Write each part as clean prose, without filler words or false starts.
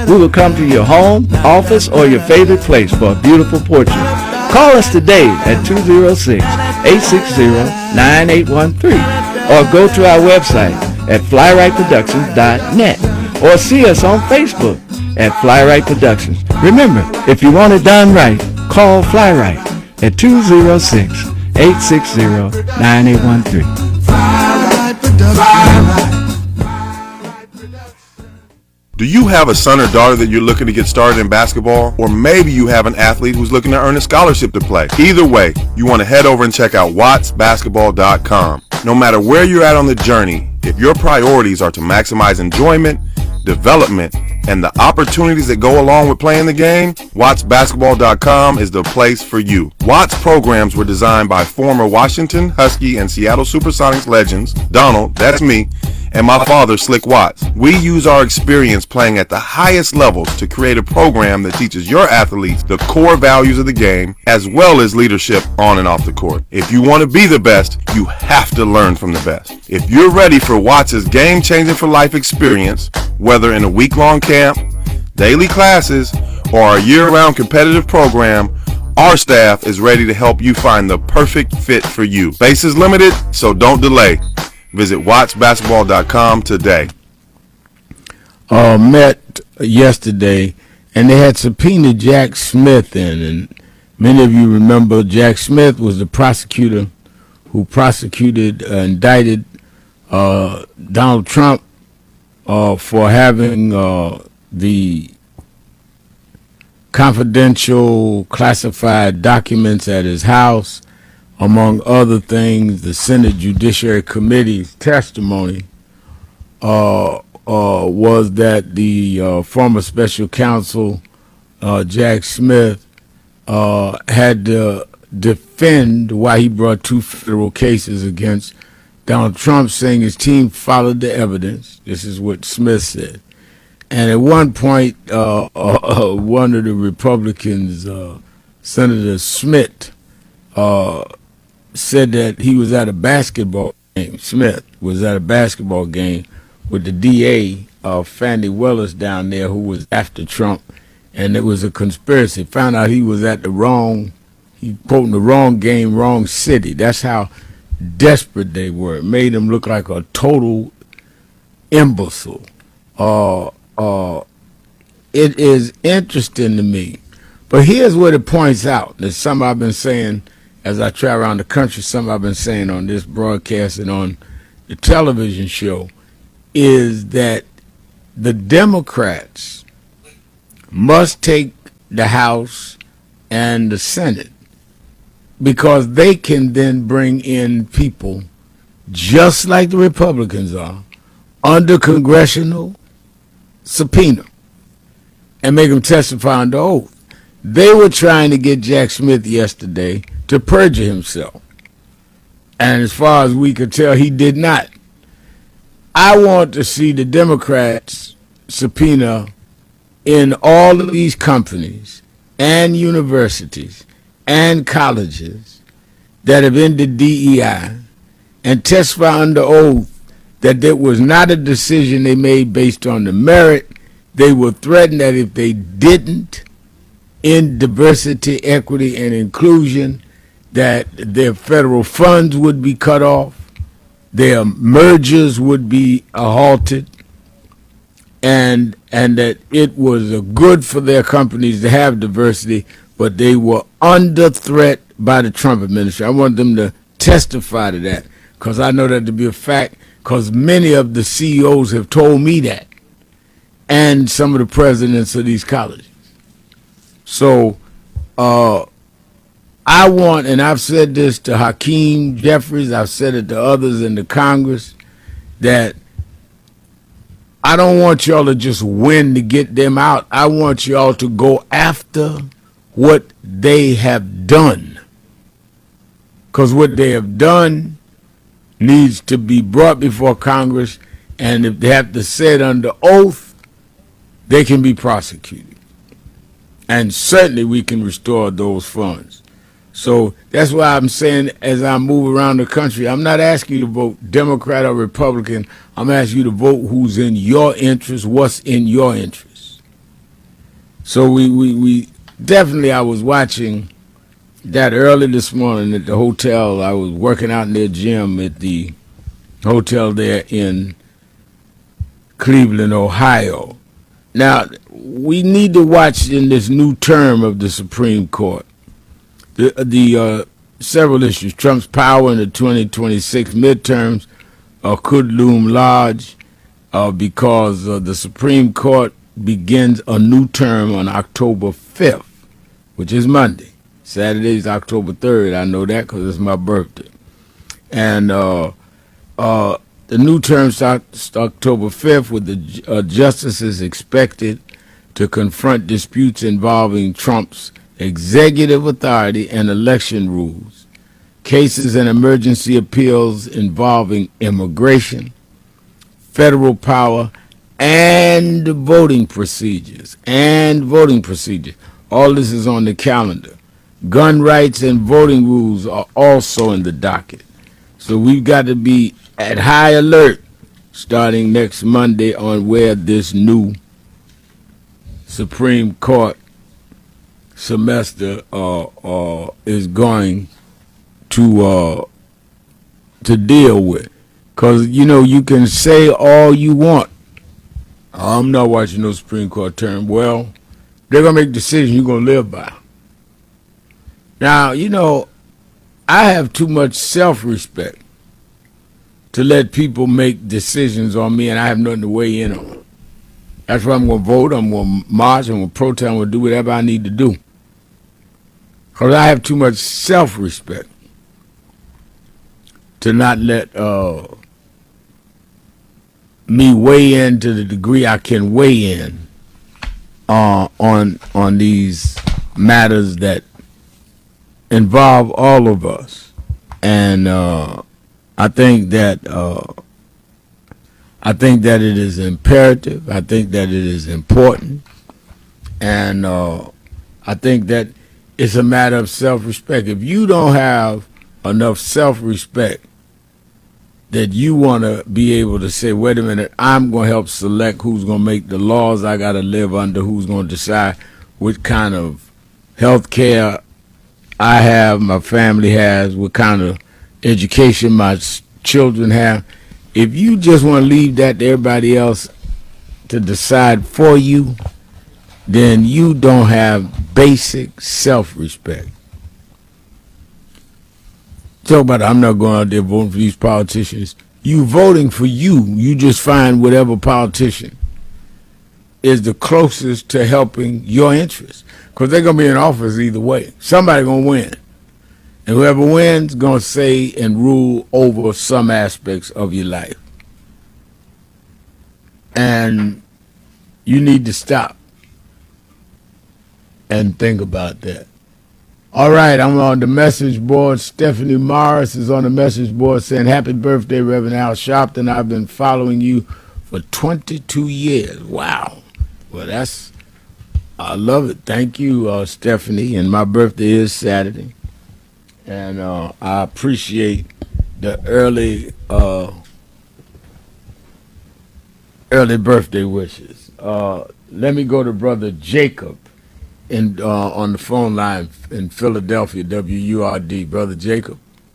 We will come to your home, office, or your favorite place for a beautiful portrait. Call us today at 206-860-9813 or go to our website at flyrightproductions.net or see us on Facebook at Flyrite Productions. Remember, if you want it done right, call Flyrite at 206-860-9813. Do you have a son or daughter that you're looking to get started in basketball? Or maybe you have an athlete who's looking to earn a scholarship to play. Either way, you want to head over and check out wattsbasketball.com. No matter where you're at on the journey, if your priorities are to maximize enjoyment, development, and the opportunities that go along with playing the game, wattsbasketball.com is the place for you. Watts programs were designed by former Washington Husky and Seattle Supersonics legends, Donald, that's me, and my father, Slick Watts. We use our experience playing at the highest levels to create a program that teaches your athletes the core values of the game, as well as leadership on and off the court. If you want to be the best, you have to learn from the best. If you're ready for Watts' game-changing for life experience, whether in a week-long camp, daily classes, or a year-round competitive program, our staff is ready to help you find the perfect fit for you. Space is limited, so don't delay. Visit wattsbasketball.com today. Met yesterday, and they had subpoenaed Jack Smith in, and many of you remember Jack Smith was the prosecutor who indicted Donald Trump for having the confidential classified documents at his house. Among other things, the Senate Judiciary Committee's testimony was that the former special counsel, Jack Smith, had to defend why he brought two federal cases against Donald Trump, saying his team followed the evidence. This is what Smith said. And at one point, one of the Republicans, Senator Smith, said that he was at a basketball game. Smith was at a basketball game with the DA, Fani Willis, down there, who was after Trump, and it was a conspiracy. Found out he was at he quoting the wrong game, wrong city. That's how desperate they were. It made him look like a total imbecile. It is interesting to me, but here's what it points out. There's something I've been saying as I travel around the country, something I've been saying on this broadcast and on the television show, is that the Democrats must take the House and the Senate because they can then bring in people just like the Republicans are under congressional subpoena and make them testify under oath. They were trying to get Jack Smith yesterday to perjure himself. And as far as we could tell, he did not. I want to see the Democrats subpoena in all of these companies and universities and colleges that have ended DEI and testify under oath that there was not a decision they made based on the merit. They were threatened that if they didn't end diversity, equity, and inclusion, that their federal funds would be cut off, their mergers would be halted, and that it was good for their companies to have diversity, but they were under threat by the Trump administration. I want them to testify to that because I know that to be a fact, because many of the CEOs have told me that, and some of the presidents of these colleges. So I want, and I've said this to Hakeem Jeffries, I've said it to others in the Congress, that I don't want y'all to just win to get them out. I want y'all to go after what they have done. Because what they have done needs to be brought before Congress, and if they have to say it under oath, they can be prosecuted. And certainly we can restore those funds. So that's why I'm saying, as I move around the country, I'm not asking you to vote Democrat or Republican. I'm asking you to vote who's in your interest, what's in your interest. So we definitely, I was watching that early this morning at the hotel. I was working out in their gym at the hotel there in Cleveland, Ohio. Now, we need to watch in this new term of the Supreme Court the several issues. Trump's power in the 2026 midterms could loom large because the Supreme Court begins a new term on October 5th, which is Monday. Saturday is October 3rd. I know that because it's my birthday. And the new term starts October 5th, with the justices expected to confront disputes involving Trump's executive authority and election rules, cases and emergency appeals involving immigration, federal power, and voting procedures. All this is on the calendar. Gun rights and voting rules are also in the docket. So we've got to be at high alert starting next Monday on where this new Supreme Court semester is going to deal with. Because, you can say all you want. I'm not watching no Supreme Court term. Well, they're going to make decisions you're going to live by. Now, I have too much self-respect to let people make decisions on me, and I have nothing to weigh in on. That's why I'm going to vote, I'm going to march, I'm going to protest, I'm going to do whatever I need to do. Because I have too much self-respect to not let me weigh in to the degree I can weigh in on these matters that involve all of us. And I think that it is imperative. I think that it is important, and I think that it's a matter of self-respect. If you don't have enough self-respect that you want to be able to say, wait a minute, I'm going to help select who's going to make the laws I got to live under, who's going to decide what kind of health care I have, my family has, what kind of education my children have. If you just want to leave that to everybody else to decide for you, then you don't have basic self-respect. Talk about, I'm not going out there voting for these politicians. You voting for you. You just find whatever politician is the closest to helping your interests. Because they're going to be in office either way. Somebody's going to win. And whoever wins is going to say and rule over some aspects of your life. And you need to stop and think about that. All right, I'm on the message board. Stephanie Morris is on the message board saying, happy birthday, Reverend Al Sharpton. I've been following you for 22 years. Wow. Well, I love it. Thank you, Stephanie. And my birthday is Saturday. And I appreciate the early birthday wishes. Let me go to Brother Jacob on the phone line in Philadelphia, WURD. Brother Jacob.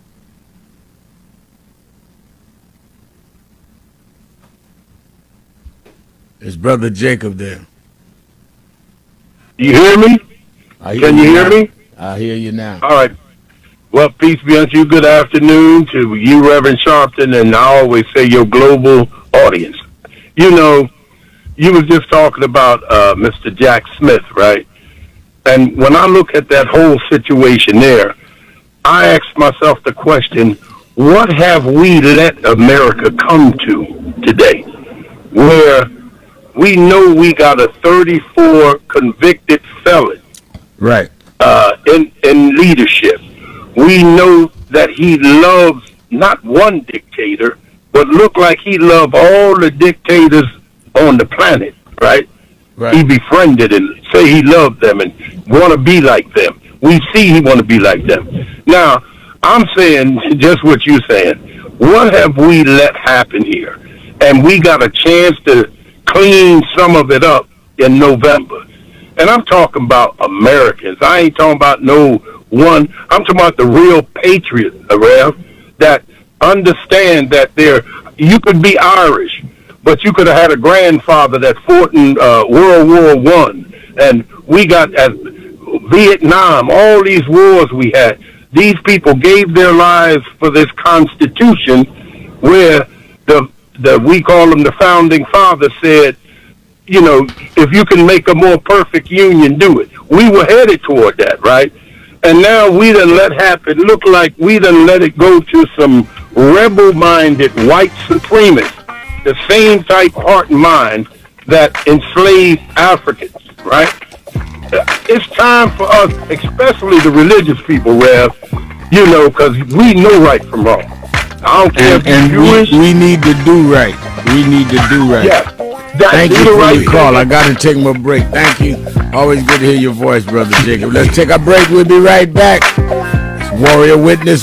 Is Brother Jacob there? You hear me? Can you hear me? I hear you now. All right. Well, peace be unto you. Good afternoon to you, Reverend Sharpton, and I always say your global audience. You was just talking about Mr. Jack Smith, right? And when I look at that whole situation there, I ask myself the question, what have we let America come to today? Where we know we got a 34 convicted felon, right, in leadership. We know that he loves not one dictator, but look like he loved all the dictators on the planet, right? Right. He befriended and say he loved them and want to be like them. We see he want to be like them. Now, I'm saying just what you're saying. What have we let happen here? And we got a chance to clean some of it up in November. And I'm talking about Americans. I ain't talking about no one. I'm talking about the real patriots, Rev, that understand that you could be Irish, but you could have had a grandfather that fought in World War I. And we got Vietnam, all these wars we had. These people gave their lives for this Constitution where we call them the founding fathers said, you know, if you can make a more perfect union, do it. We were headed toward that, right? And now we done look like we done let it go to some rebel-minded white supremacists, the same type heart and mind that enslaved Africans, right? It's time for us, especially the religious people, Rev, you know, because we know right from wrong. I don't care if you're Jewish. We need to do right. We need to do right. Yeah. Thank you for your call. I got to take my break. Thank you. Always good to hear your voice, Brother Jacob. Let's take a break. We'll be right back. It's Warrior Witness.